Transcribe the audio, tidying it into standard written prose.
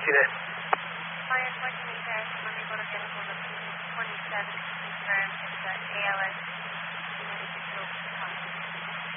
you there. Fire 28 there, I'm unable to get a hold of 27.